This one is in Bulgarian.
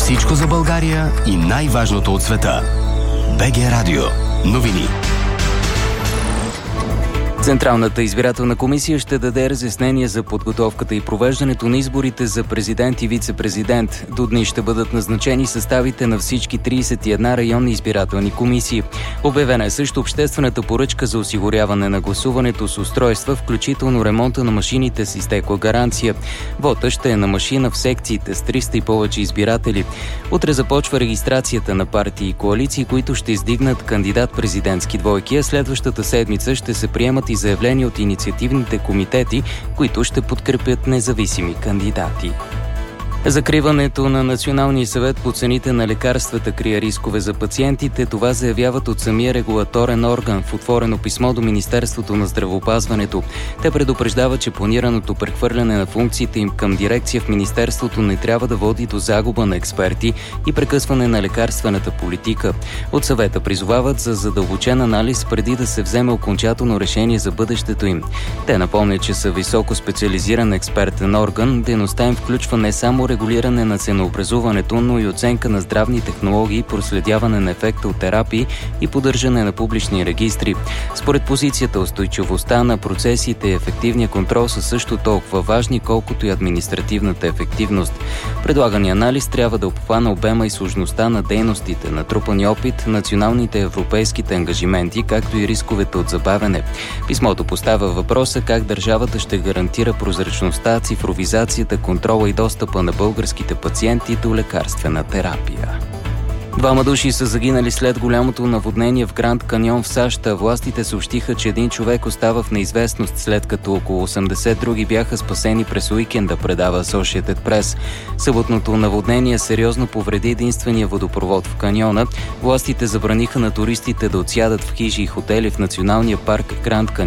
Всичко за България и най-важното от света. БГ Радио. Новини. Централната избирателна комисия ще даде разяснение за подготовката и провеждането на изборите за президент и вице-президент. До дни ще бъдат назначени съставите на всички 31 районни избирателни комисии. Обявена е също обществената поръчка за осигуряване на гласуването с устройства, включително ремонта на машините с изтекла гаранция. Вотът ще е на машина в секциите с 300 и повече избиратели. Утре започва регистрацията на партии и коалиции, които ще издигнат кандидат-президентски двойки, а следващата седмица ще се приемат и заявления от инициативните комитети, които ще подкрепят независими кандидати. Закриването на Националния съвет по цените на лекарствата крие рискове за пациентите. Това заявяват от самия регулаторен орган в отворено писмо до Министерството на здравеопазването. Те предупреждават, че планираното прехвърляне на функциите им към дирекция в Министерството не трябва да води до загуба на експерти и прекъсване на лекарствената политика. От съвета призовават за задълбочен анализ преди да се вземе окончателно решение за бъдещето им. Те напомнят, че са високо специализиран експертен орган. Дейността им включва не само регулиране на ценообразуването, но и оценка на здравни технологии, проследяване на ефекта от терапии и поддържане на публични регистри. Според позицията, устойчивостта на процесите и ефективния контрол са също толкова важни, колкото и административната ефективност. Предлагания анализ трябва да обхване обема и сложността на дейностите, натрупани опит, националните европейските ангажименти, както и рисковете от забавяне. Писмото поставя въпроса как държавата ще гарантира прозрачността, цифровизацията, контрола и достъпа на българските пациенти до лекарствена терапия. 2 души са загинали след голямото наводнение в Гранд Каньон в САЩ. Властите съобщиха, че един човек остава в неизвестност, след като около 80 други бяха спасени през уикенда, предава Associated Press. Съботното наводнение сериозно повреди единствения водопровод в каньона. Властите забраниха на туристите да отсядат в хижи и хотели в националния парк Гранд Каньон